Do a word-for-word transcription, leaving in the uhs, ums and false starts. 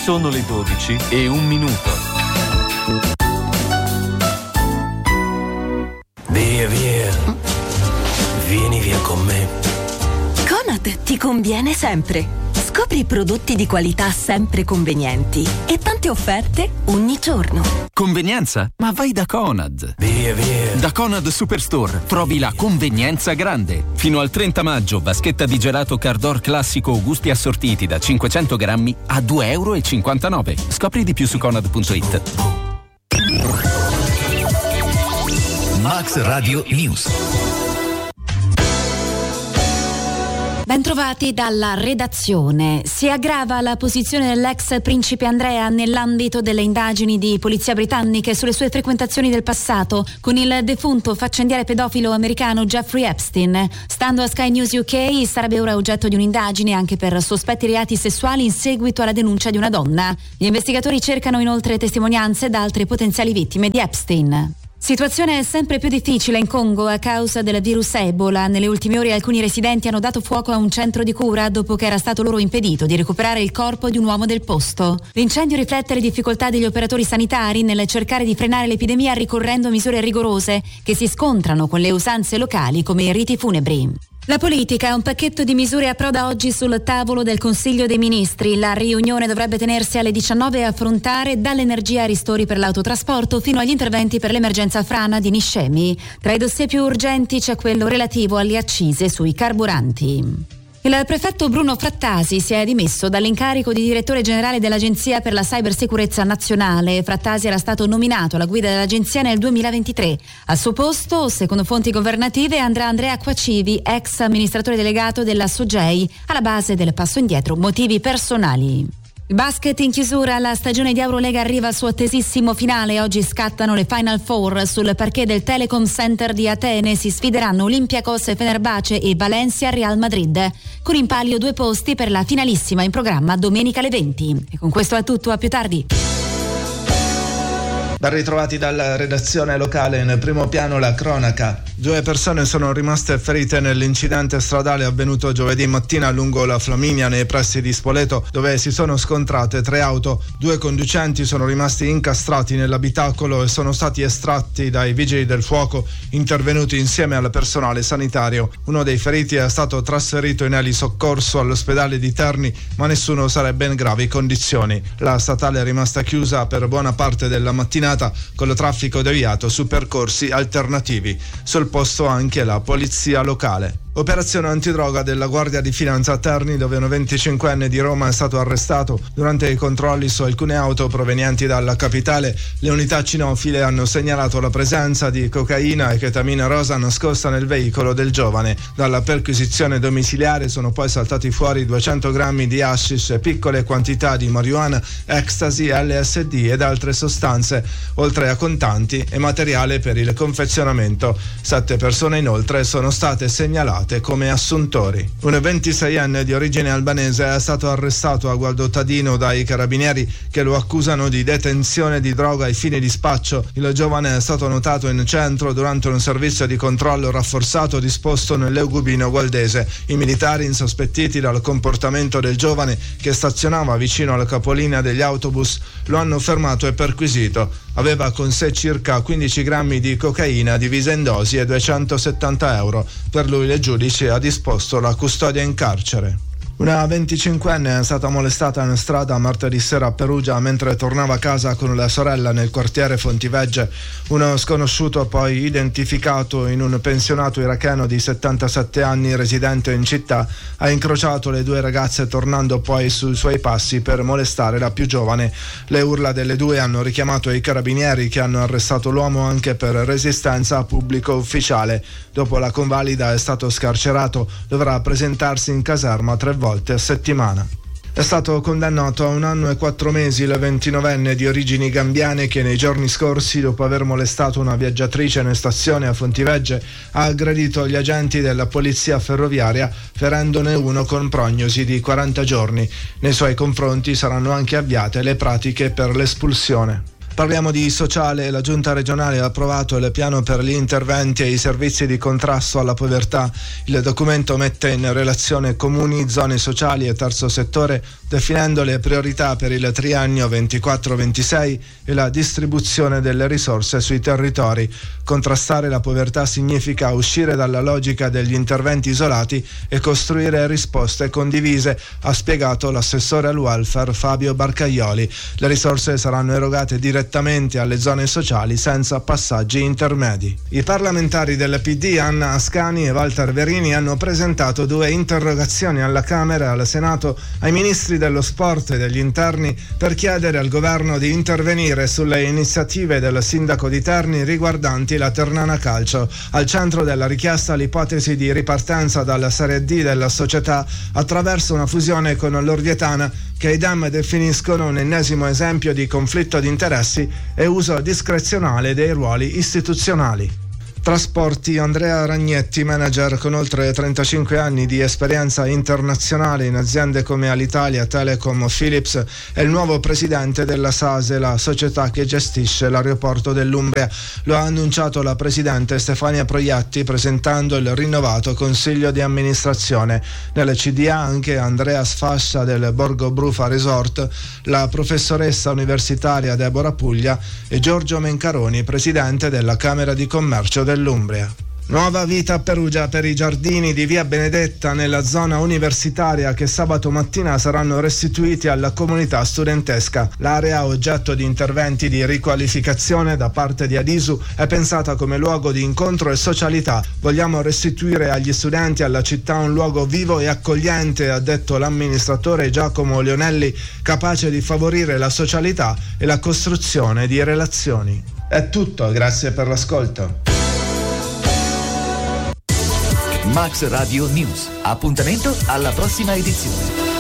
Sono le dodici e un minuto. Via, via. Vieni via con me. Conad ti conviene sempre. Scopri prodotti di qualità sempre convenienti e tante offerte ogni giorno. Convenienza? Ma vai da Conad. Via, via. Da Conad Superstore trovi la convenienza grande. Fino al trenta maggio, vaschetta di gelato Cardor classico o gusti assortiti da cinquecento grammi a due e cinquantanove euro. Scopri di più su conad punto it. Max Radio News. Bentrovati dalla redazione. Si aggrava la posizione dell'ex principe Andrea nell'ambito delle indagini di polizia britanniche sulle sue frequentazioni del passato con il defunto faccendiere pedofilo americano Jeffrey Epstein. Stando a Sky News U K, sarebbe ora oggetto di un'indagine anche per sospetti reati sessuali in seguito alla denuncia di una donna. Gli investigatori cercano inoltre testimonianze da altre potenziali vittime di Epstein. Situazione sempre più difficile in Congo a causa del virus Ebola. Nelle ultime ore alcuni residenti hanno dato fuoco a un centro di cura dopo che era stato loro impedito di recuperare il corpo di un uomo del posto. L'incendio riflette le difficoltà degli operatori sanitari nel cercare di frenare l'epidemia ricorrendo a misure rigorose che si scontrano con le usanze locali come i riti funebri. La politica, un pacchetto di misure approda oggi sul tavolo del Consiglio dei Ministri. La riunione dovrebbe tenersi alle diciannove e affrontare dall'energia a ristori per l'autotrasporto fino agli interventi per l'emergenza frana di Niscemi. Tra i dossier più urgenti c'è quello relativo alle accise sui carburanti. Il prefetto Bruno Frattasi si è dimesso dall'incarico di direttore generale dell'Agenzia per la Cybersicurezza Nazionale. Frattasi era stato nominato alla guida dell'agenzia nel duemilaventitré. Al suo posto, secondo fonti governative, andrà Andrea Acquacivi, ex amministratore delegato della Sogei, alla base del passo indietro motivi personali. Il basket in chiusura, la stagione di Eurolega arriva al suo attesissimo finale. Oggi scattano le Final Four. Sul parquet del Telecom Center di Atene si sfideranno Olympiacos e Fenerbahce e Valencia Real Madrid, con in palio due posti per la finalissima in programma domenica alle venti. E con questo è tutto, a più tardi. Ben ritrovati dalla redazione locale. In primo piano la cronaca. Due persone sono rimaste ferite nell'incidente stradale avvenuto giovedì mattina lungo la Flaminia nei pressi di Spoleto, dove si sono scontrate tre auto. Due conducenti sono rimasti incastrati nell'abitacolo e sono stati estratti dai vigili del fuoco intervenuti insieme al personale sanitario. Uno dei feriti è stato trasferito in elisoccorso all'ospedale di Terni, ma nessuno sarebbe in gravi condizioni. La statale è rimasta chiusa per buona parte della mattinata con il traffico deviato su percorsi alternativi. Sul posto anche la polizia locale. Operazione antidroga della Guardia di Finanza a Terni, dove un venticinquenne di Roma è stato arrestato. Durante i controlli su alcune auto provenienti dalla capitale, le unità cinofile hanno segnalato la presenza di cocaina e chetamina rosa nascosta nel veicolo del giovane. Dalla perquisizione domiciliare sono poi saltati fuori duecento grammi di hashish e piccole quantità di marijuana, ecstasy, L S D ed altre sostanze, oltre a contanti e materiale per il confezionamento. Sette persone inoltre sono state segnalate come assuntori. Un ventiseienne di origine albanese è stato arrestato a Gualdottadino dai carabinieri che lo accusano di detenzione di droga ai fini di spaccio. Il giovane è stato notato in centro durante un servizio di controllo rafforzato disposto nell'Eugubino gualdese. I militari, insospettiti dal comportamento del giovane che stazionava vicino alla capolinea degli autobus, lo hanno fermato e perquisito. Aveva con sé circa quindici grammi di cocaina divisa in dosi e duecentosettanta euro. Per lui il giudice ha disposto la custodia in carcere. Una venticinquenne è stata molestata in strada martedì sera a Perugia mentre tornava a casa con la sorella nel quartiere Fontivegge. Uno sconosciuto, poi identificato in un pensionato iracheno di settantasette anni residente in città, ha incrociato le due ragazze tornando poi sui suoi passi per molestare la più giovane. Le urla delle due hanno richiamato i carabinieri, che hanno arrestato l'uomo anche per resistenza a pubblico ufficiale. Dopo la convalida è stato scarcerato, dovrà presentarsi in caserma tre volte a settimana. È stato condannato a un anno e quattro mesi il ventinovenne di origini gambiane che nei giorni scorsi, dopo aver molestato una viaggiatrice in stazione a Fontivegge, ha aggredito gli agenti della polizia ferroviaria, ferendone uno con prognosi di quaranta giorni. Nei suoi confronti saranno anche avviate le pratiche per l'espulsione. Parliamo di sociale. La Giunta regionale ha approvato il piano per gli interventi e i servizi di contrasto alla povertà. Il documento mette in relazione comuni, zone sociali e terzo settore, definendo le priorità per il triennio ventiquattro ventisei e la distribuzione delle risorse sui territori. Contrastare la povertà significa uscire dalla logica degli interventi isolati e costruire risposte condivise, ha spiegato l'assessore al welfare Fabio Barcaioli. Le risorse saranno erogate direttamente alle zone sociali senza passaggi intermedi. I parlamentari del P D Anna Ascani e Walter Verini hanno presentato due interrogazioni alla Camera e al Senato ai ministri dello sport e degli interni per chiedere al governo di intervenire sulle iniziative del sindaco di Terni riguardanti la Ternana Calcio. Al centro della richiesta l'ipotesi di ripartenza dalla Serie D della società attraverso una fusione con l'Orvietana, che i D E M definiscono un ennesimo esempio di conflitto di interessi e uso discrezionale dei ruoli istituzionali. Trasporti. Andrea Ragnetti, manager con oltre trentacinque anni di esperienza internazionale in aziende come Alitalia, Telecom o Philips, è il nuovo presidente della SASE, la società che gestisce l'aeroporto dell'Umbria. Lo ha annunciato la presidente Stefania Proietti presentando il rinnovato consiglio di amministrazione. Nel C D A anche Andrea Sfascia del Borgo Brufa Resort, la professoressa universitaria Deborah Puglia e Giorgio Mencaroni, presidente della Camera di Commercio del dell'Umbria. Nuova vita a Perugia per i giardini di Via Benedetta nella zona universitaria che sabato mattina saranno restituiti alla comunità studentesca. L'area, oggetto di interventi di riqualificazione da parte di Adisu, è pensata come luogo di incontro e socialità. Vogliamo restituire agli studenti e alla città un luogo vivo e accogliente, ha detto l'amministratore Giacomo Leonelli, capace di favorire la socialità e la costruzione di relazioni. È tutto, grazie per l'ascolto. Max Radio News. Appuntamento alla prossima edizione.